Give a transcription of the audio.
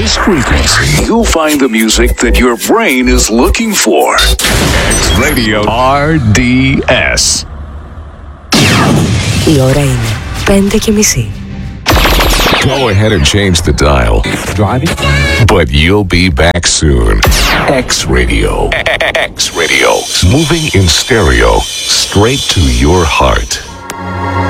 this frequency, you'll find the music that your brain is looking for. X Radio RDS. Η ώρα είναι 5:30. Go ahead and change the dial. Driving? But you'll be back soon. X Radio. X Radio. Moving in stereo. Straight to your heart.